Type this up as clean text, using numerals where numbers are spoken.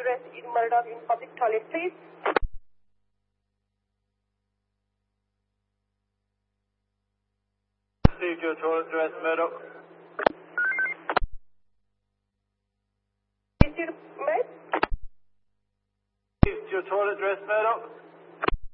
duress in Murdoch in public toilet, please. Received your toilet duress, Murdoch. Is your med? Received your toilet duress, Murdoch.